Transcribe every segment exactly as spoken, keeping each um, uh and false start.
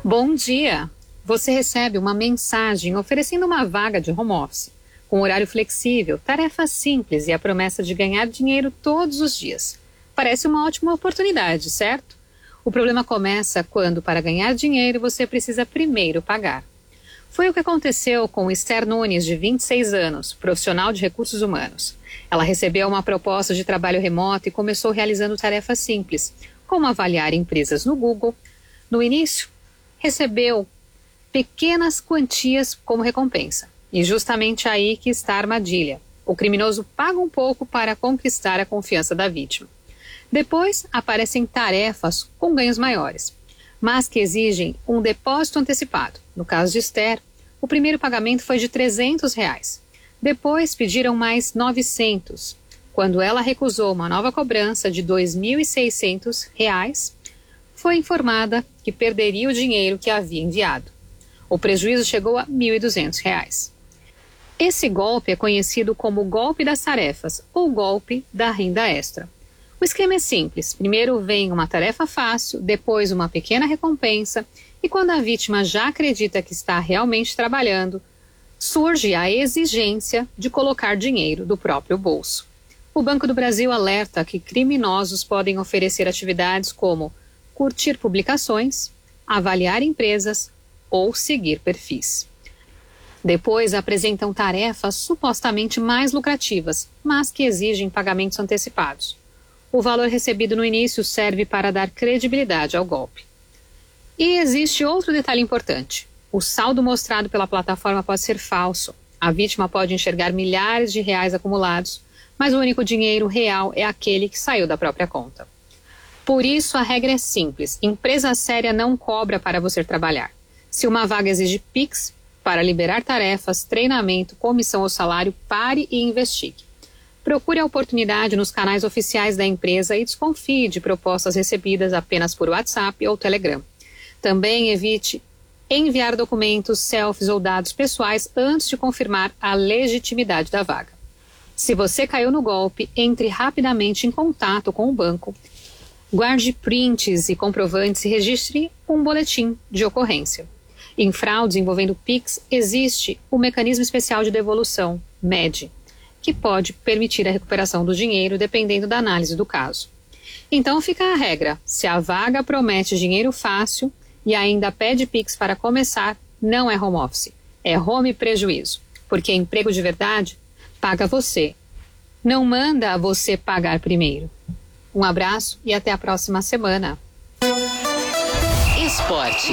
Bom dia! Você recebe uma mensagem oferecendo uma vaga de home office, com horário flexível, tarefas simples e a promessa de ganhar dinheiro todos os dias. Parece uma ótima oportunidade, certo? O problema começa quando, para ganhar dinheiro, você precisa primeiro pagar. Foi o que aconteceu com Esther Nunes, de vinte e seis anos, profissional de recursos humanos. Ela recebeu uma proposta de trabalho remoto e começou realizando tarefas simples, como avaliar empresas no Google. No início, recebeu pequenas quantias como recompensa. E justamente aí que está a armadilha. O criminoso paga um pouco para conquistar a confiança da vítima. Depois, aparecem tarefas com ganhos maiores, mas que exigem um depósito antecipado. No caso de Esther, o primeiro pagamento foi de trezentos reais. Depois pediram mais novecentos. Quando ela recusou uma nova cobrança de dois mil e seiscentos reais, foi informada que perderia o dinheiro que havia enviado. O prejuízo chegou a mil e duzentos reais. Esse golpe é conhecido como golpe das tarefas ou golpe da renda extra. O esquema é simples. Primeiro vem uma tarefa fácil, depois uma pequena recompensa e quando a vítima já acredita que está realmente trabalhando, surge a exigência de colocar dinheiro do próprio bolso. O Banco do Brasil alerta que criminosos podem oferecer atividades como curtir publicações, avaliar empresas ou seguir perfis. Depois apresentam tarefas supostamente mais lucrativas, mas que exigem pagamentos antecipados. O valor recebido no início serve para dar credibilidade ao golpe. E existe outro detalhe importante. O saldo mostrado pela plataforma pode ser falso. A vítima pode enxergar milhares de reais acumulados, mas o único dinheiro real é aquele que saiu da própria conta. Por isso, a regra é simples. Empresa séria não cobra para você trabalhar. Se uma vaga exige Pix para liberar tarefas, treinamento, comissão ou salário, pare e investigue. Procure a oportunidade nos canais oficiais da empresa e desconfie de propostas recebidas apenas por WhatsApp ou Telegram. Também evite enviar documentos, selfies ou dados pessoais antes de confirmar a legitimidade da vaga. Se você caiu no golpe, entre rapidamente em contato com o banco, guarde prints e comprovantes e registre um boletim de ocorrência. Em fraudes envolvendo Pix, existe o mecanismo especial de devolução, M E D, que pode permitir a recuperação do dinheiro dependendo da análise do caso. Então fica a regra, se a vaga promete dinheiro fácil e ainda pede Pix para começar, não é home office, é home prejuízo, porque emprego de verdade paga você, não manda você pagar primeiro. Um abraço e até a próxima semana. Esporte.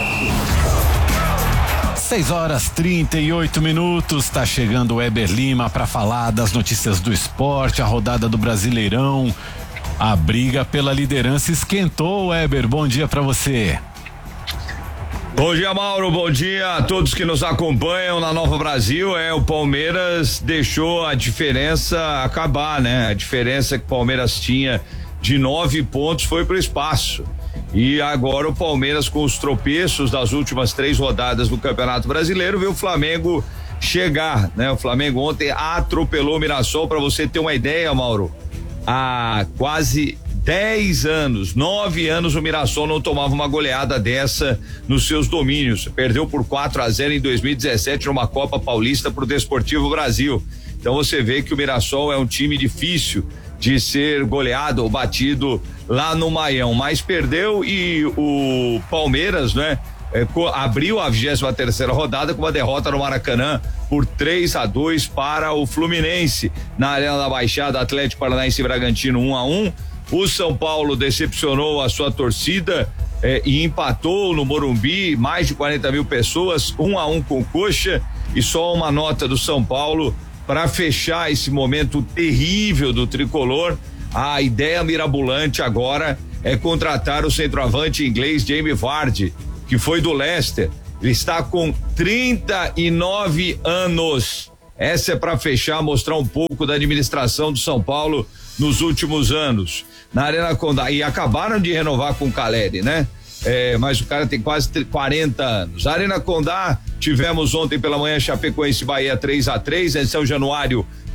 seis horas trinta e oito minutos, tá chegando o Weber Lima para falar das notícias do esporte, a rodada do Brasileirão. A briga pela liderança esquentou, Weber. Bom dia para você. Bom dia, Mauro, bom dia a todos que nos acompanham na Nova Brasil. É, o Palmeiras deixou a diferença acabar, né? A diferença que o Palmeiras tinha de nove pontos foi pro espaço. E agora o Palmeiras, com os tropeços das últimas três rodadas do Campeonato Brasileiro, viu o Flamengo chegar, né? O Flamengo ontem atropelou o Mirassol, para você ter uma ideia, Mauro. Há quase dez anos, nove anos, o Mirassol não tomava uma goleada dessa nos seus domínios. Perdeu por quatro a zero em dois mil e dezessete numa Copa Paulista pro Desportivo Brasil. Então você vê que o Mirassol é um time difícil de ser goleado ou batido lá no Maião, mas perdeu. E o Palmeiras, né, é, abriu a vigésima terceira rodada com uma derrota no Maracanã por três a dois para o Fluminense. Na Arena da Baixada, Atlético Paranaense e Bragantino um a um. O São Paulo decepcionou a sua torcida eh, e empatou no Morumbi, mais de quarenta mil pessoas, um a um com o Coxa. E só uma nota do São Paulo para fechar esse momento terrível do tricolor. A ideia mirabolante agora é contratar o centroavante inglês Jamie Vardy, que foi do Leicester. Ele está com trinta e nove anos. Essa é para fechar, mostrar um pouco da administração do São Paulo nos últimos anos. Na Arena Condá, e acabaram de renovar com o Caleri, né? É, mas o cara tem quase quarenta anos. Arena Condá, tivemos ontem pela manhã Chapecoense Bahia três a três, em São Januário,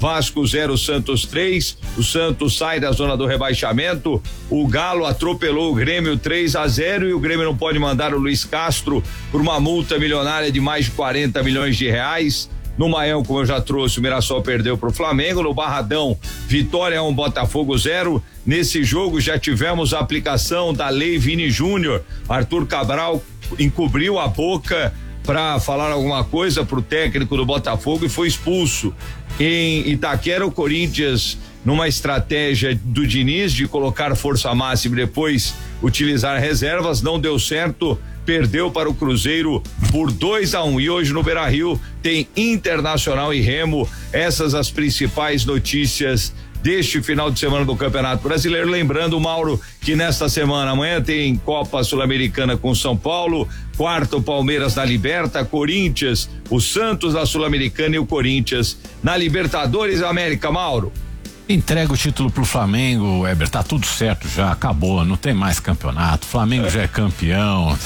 Vasco zero, Santos três. O Santos sai da zona do rebaixamento. O Galo atropelou o Grêmio três a zero e o Grêmio não pode mandar o Luiz Castro por uma multa milionária de mais de quarenta milhões de reais. No Maião, como eu já trouxe, o Mirassol perdeu para o Flamengo. No Barradão, Vitória um, Botafogo zero. Nesse jogo já tivemos a aplicação da Lei Vini Júnior. Arthur Cabral encobriu a boca para falar alguma coisa pro técnico do Botafogo e foi expulso. Em Itaquera, o Corinthians, numa estratégia do Diniz de colocar força máxima e depois utilizar reservas, não deu certo, perdeu para o Cruzeiro por dois a um. E hoje no Beira-Rio tem Internacional e Remo. Essas as principais notícias deste final de semana do Campeonato Brasileiro. Lembrando, Mauro, que nesta semana, amanhã tem Copa Sul-Americana com São Paulo, quarto Palmeiras na Liberta, Corinthians, o Santos na Sul-Americana e o Corinthians na Libertadores América, Mauro. Entrega o título pro Flamengo, Weber, tá tudo certo já, acabou, não tem mais campeonato, Flamengo já é campeão.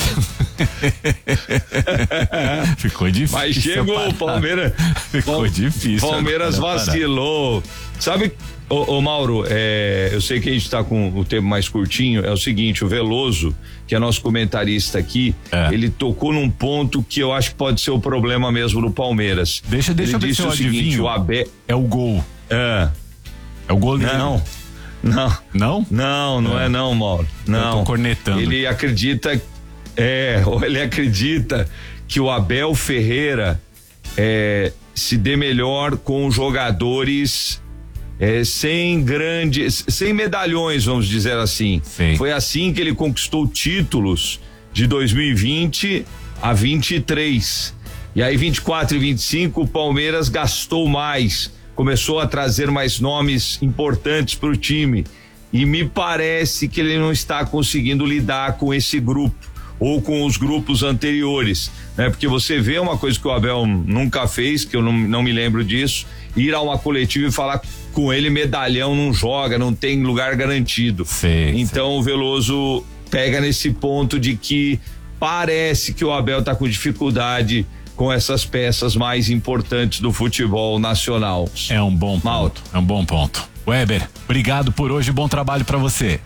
Ficou difícil. Mas chegou o Palmeiras. Ficou Pal- difícil. Palmeiras vacilou. Sabe, ô, ô Mauro, é, eu sei que a gente tá com o tempo mais curtinho, é o seguinte, o Veloso, que é nosso comentarista aqui, é. ele tocou num ponto que eu acho que pode ser o problema mesmo do Palmeiras. Deixa, deixa ele eu ver disse se eu o seguinte, adivinho. o Abel... É o gol. É. É o goleiro. Não, não. Não? Não, não é, é não, Mauro. Não. Eu tô cornetando. Ele acredita, é, ele acredita que o Abel Ferreira é, se dê melhor com jogadores é, sem grandes, sem medalhões, vamos dizer assim. Sim. Foi assim que ele conquistou títulos de dois mil e vinte a vinte e três. E aí vinte e quatro e vinte e cinco o Palmeiras gastou mais, começou a trazer mais nomes importantes para o time e me parece que ele não está conseguindo lidar com esse grupo ou com os grupos anteriores, né? Porque você vê uma coisa que o Abel nunca fez, que eu não, não me lembro disso, ir a uma coletiva e falar com ele, medalhão não joga, não tem lugar garantido. Sim, então sim. O Veloso pega nesse ponto de que parece que o Abel está com dificuldade com essas peças mais importantes do futebol nacional. É um bom Mauro. ponto. É um bom ponto. Weber, obrigado por hoje, bom trabalho para você.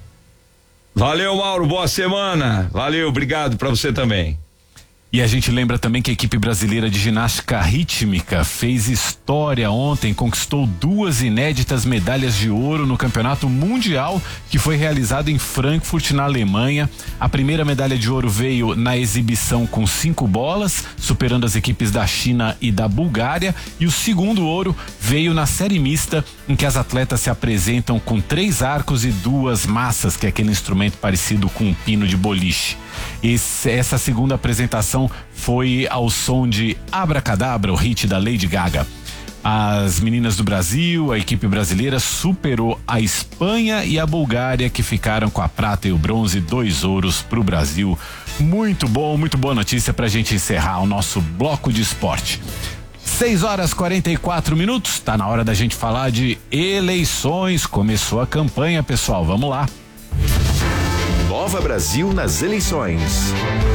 Valeu, Mauro, boa semana. Valeu, obrigado para você também. E a gente lembra também que a equipe brasileira de ginástica rítmica fez história ontem, conquistou duas inéditas medalhas de ouro no Campeonato Mundial que foi realizado em Frankfurt, na Alemanha. A primeira medalha de ouro veio na exibição com cinco bolas, superando as equipes da China e da Bulgária, e o segundo ouro veio na série mista, em que as atletas se apresentam com três arcos e duas massas, que é aquele instrumento parecido com um pino de boliche. Esse, essa segunda apresentação foi ao som de Abracadabra, o hit da Lady Gaga. As meninas do Brasil, a equipe brasileira superou a Espanha e a Bulgária, que ficaram com a prata e o bronze, dois ouros pro Brasil. Muito bom, muito boa notícia pra gente encerrar o nosso bloco de esporte. seis horas e quarenta e quatro minutos, tá na hora da gente falar de eleições. Começou a campanha, pessoal, vamos lá. Nova Brasil nas eleições.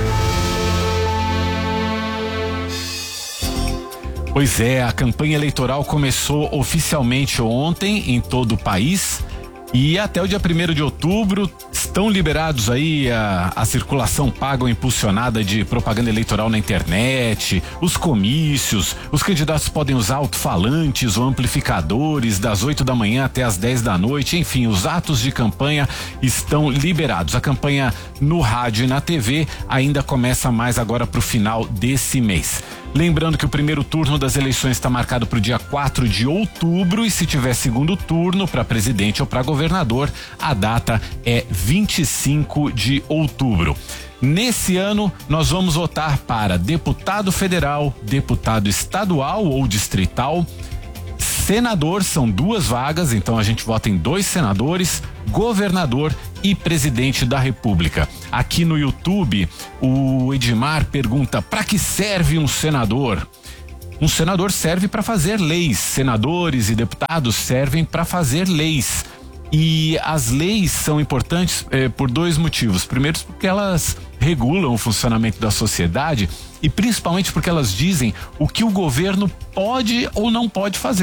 Pois é, a campanha eleitoral começou oficialmente ontem em todo o país e até o dia primeiro de outubro estão liberados aí a, a circulação paga ou impulsionada de propaganda eleitoral na internet, os comícios, os candidatos podem usar alto-falantes ou amplificadores das oito da manhã até as dez da noite, enfim, os atos de campanha estão liberados. A campanha no rádio e na T V ainda começa mais agora para o final desse mês. Lembrando que o primeiro turno das eleições está marcado para o dia quatro de outubro e se tiver segundo turno para presidente ou para governador, a data é vinte e cinco de outubro. Nesse ano, nós vamos votar para deputado federal, deputado estadual ou distrital, senador, são duas vagas, então a gente vota em dois senadores, governador e presidente da República. Aqui no YouTube, o Edmar pergunta: para que serve um senador? Um senador serve para fazer leis, senadores e deputados servem para fazer leis. E as leis são importantes eh, por dois motivos. Primeiro, porque elas regulam o funcionamento da sociedade e principalmente porque elas dizem o que o governo pode ou não pode fazer.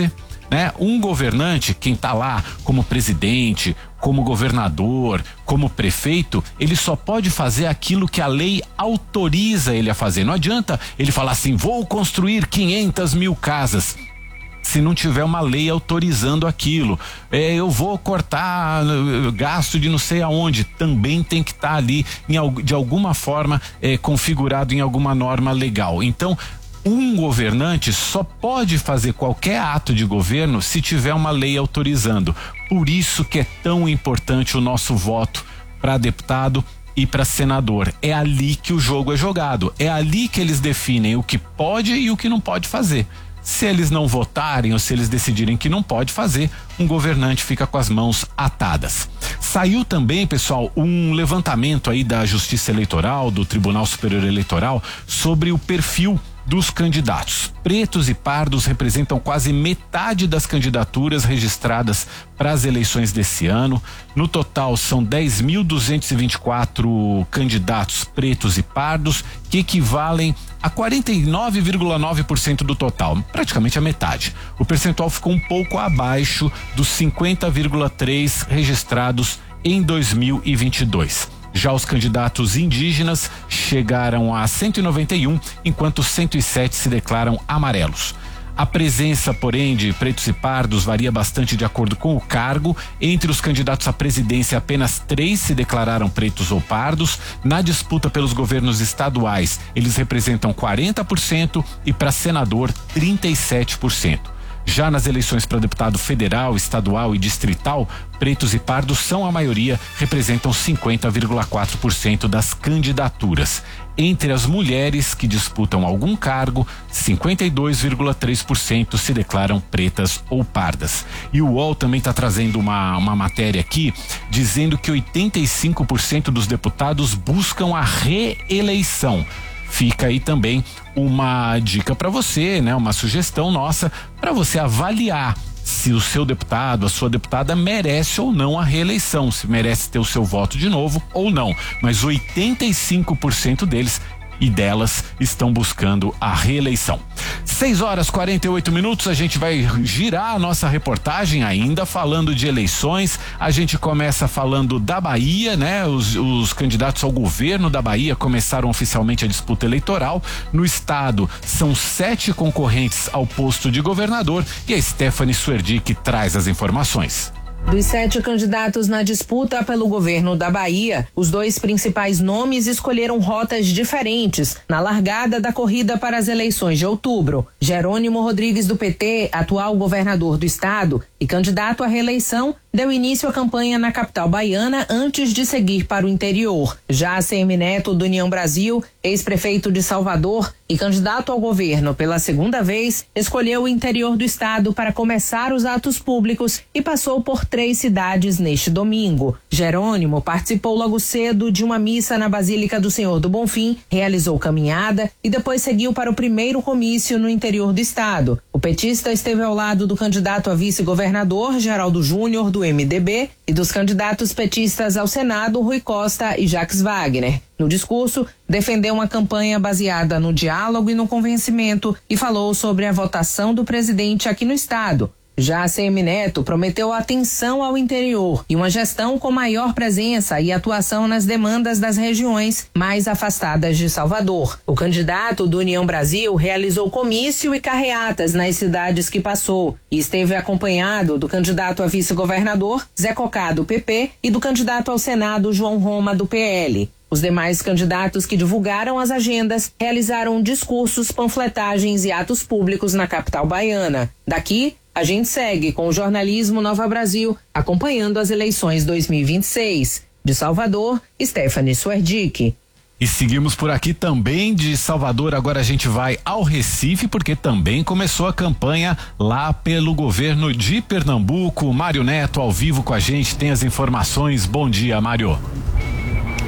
né? Um governante, quem tá lá como presidente, como governador, como prefeito, ele só pode fazer aquilo que a lei autoriza ele a fazer. Não adianta ele falar assim, vou construir quinhentas mil casas, se não tiver uma lei autorizando aquilo. É, eu vou cortar uh, gasto de não sei aonde, também tem que estar tá ali em, de alguma forma é, configurado em alguma norma legal. Então, um governante só pode fazer qualquer ato de governo se tiver uma lei autorizando. Por isso que é tão importante o nosso voto para deputado e para senador. É ali que o jogo é jogado. É ali que eles definem o que pode e o que não pode fazer. Se eles não votarem ou se eles decidirem que não pode fazer, um governante fica com as mãos atadas. Saiu também, pessoal, um levantamento aí da Justiça Eleitoral, do Tribunal Superior Eleitoral, sobre o perfil dos candidatos. Pretos e pardos representam quase metade das candidaturas registradas para as eleições desse ano. No total, são dez mil duzentos e vinte e quatro candidatos pretos e pardos, que equivalem a quarenta e nove vírgula nove por cento do total, praticamente a metade. O percentual ficou um pouco abaixo dos cinquenta vírgula três por cento registrados em dois mil e vinte e dois. Já os candidatos indígenas chegaram a cento e noventa e um, enquanto cento e sete se declaram amarelos. A presença, porém, de pretos e pardos varia bastante de acordo com o cargo. Entre os candidatos à presidência, apenas três se declararam pretos ou pardos. Na disputa pelos governos estaduais, eles representam quarenta por cento e para senador, trinta e sete por cento. Já nas eleições para deputado federal, estadual e distrital, pretos e pardos são a maioria, representam cinquenta vírgula quatro por cento das candidaturas. Entre as mulheres que disputam algum cargo, cinquenta e dois vírgula três por cento se declaram pretas ou pardas. E o U O L também está trazendo uma, uma matéria aqui, dizendo que oitenta e cinco por cento dos deputados buscam a reeleição. Fica aí também uma dica para você, né? Uma sugestão nossa para você avaliar se o seu deputado, a sua deputada merece ou não a reeleição, se merece ter o seu voto de novo ou não. Mas oitenta e cinco por cento deles e delas estão buscando a reeleição. seis horas e quarenta e oito minutos, a gente vai girar a nossa reportagem ainda falando de eleições. A gente começa falando da Bahia, né? Os, os candidatos ao governo da Bahia começaram oficialmente a disputa eleitoral. No estado, são sete concorrentes ao posto de governador e a Stephanie Suerdick traz as informações. Dos sete candidatos na disputa pelo governo da Bahia, os dois principais nomes escolheram rotas diferentes na largada da corrida para as eleições de outubro. Jerônimo Rodrigues, do P T, atual governador do estado e candidato à reeleição, deu início à campanha na capital baiana antes de seguir para o interior. Já A C M Neto, do União Brasil, ex-prefeito de Salvador e candidato ao governo pela segunda vez, escolheu o interior do estado para começar os atos públicos e passou por três cidades neste domingo. Jerônimo participou logo cedo de uma missa na Basílica do Senhor do Bonfim, realizou caminhada e depois seguiu para o primeiro comício no interior do estado. O petista esteve ao lado do candidato a vice-governador, Geraldo Júnior, do M D B, e dos candidatos petistas ao Senado, Rui Costa e Jacques Wagner. No discurso, defendeu uma campanha baseada no diálogo e no convencimento e falou sobre a votação do presidente aqui no estado. Já A C M Neto prometeu atenção ao interior e uma gestão com maior presença e atuação nas demandas das regiões mais afastadas de Salvador. O candidato do União Brasil realizou comício e carreatas nas cidades que passou e esteve acompanhado do candidato a vice-governador, Zé Cocá, do P P, e do candidato ao Senado, João Roma, do P L. Os demais candidatos que divulgaram as agendas realizaram discursos, panfletagens e atos públicos na capital baiana. Daqui, a gente segue com o jornalismo Nova Brasil, acompanhando as eleições dois mil e vinte e seis. De Salvador, Stephanie Suerdick. E seguimos por aqui também de Salvador. Agora a gente vai ao Recife, porque também começou a campanha lá pelo governo de Pernambuco. Mário Neto ao vivo com a gente, tem as informações. Bom dia, Mário.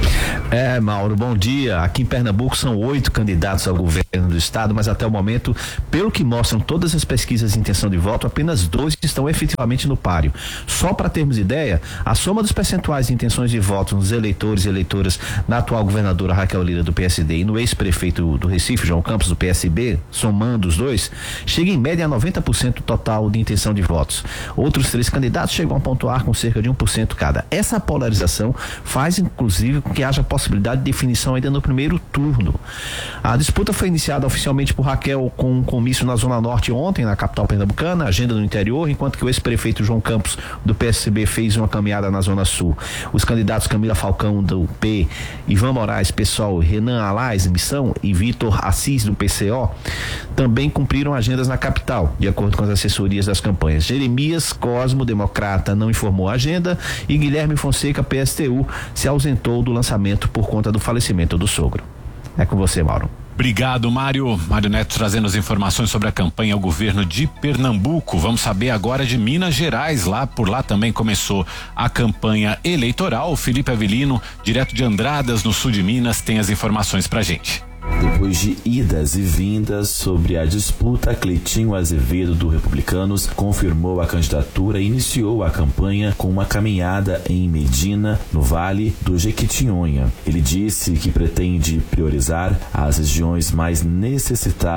É, Mauro, bom dia. Aqui em Pernambuco são oito candidatos ao governo do estado, mas até o momento, pelo que mostram todas as pesquisas de intenção de voto, apenas dois estão efetivamente no páreo. Só para termos ideia, a soma dos percentuais de intenções de voto nos eleitores e eleitoras na atual governadora Raquel Lira do P S D e no ex-prefeito do Recife, João Campos, do P S B, somando os dois, chega em média a noventa por cento total de intenção de votos. Outros três candidatos chegam a pontuar com cerca de um por cento cada. Essa polarização faz, inclusive, com que haja possibilidade de definição ainda no primeiro turno. A disputa foi iniciada oficialmente por Raquel com um comício na Zona Norte ontem, na capital pernambucana, agenda no interior, enquanto que o ex-prefeito João Campos do P S B fez uma caminhada na Zona Sul. Os candidatos Camila Falcão do P, Ivan Moraes, PSOL, Renan Alais, Missão e Vitor Assis do P C O também cumpriram agendas na capital, de acordo com as assessorias das campanhas. Jeremias Cosmo, Democrata, não informou a agenda e Guilherme Fonseca, P S T U, se ausentou do lançamento por conta do falecimento do sogro. É com você, Mauro. Obrigado, Mário. Mário Neto trazendo as informações sobre a campanha ao governo de Pernambuco. Vamos saber agora de Minas Gerais. Lá por lá também começou a campanha eleitoral. Felipe Avelino, direto de Andradas, no sul de Minas, tem as informações pra gente. Depois de idas e vindas sobre a disputa, Cleitinho Azevedo do Republicanos confirmou a candidatura e iniciou a campanha com uma caminhada em Medina, no Vale do Jequitinhonha. Ele disse que pretende priorizar as regiões mais necessitadas